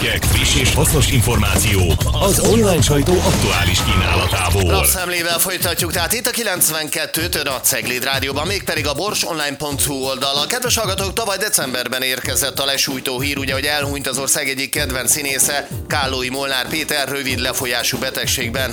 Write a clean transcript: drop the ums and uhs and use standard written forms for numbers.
hírek, friss és hasznos információ az online sajtó aktuális kínálatából. Lapszemlével folytatjuk, tehát itt a 92-t a Cegléd Rádióban, mégpedig a borsonline.hu oldal. Kedves hallgatók, tavaly decemberben érkezett a lesújtó hír, ugye, hogy elhunyt az ország egyik kedvenc színésze, Kállói Molnár Péter rövid lefolyású betegségben,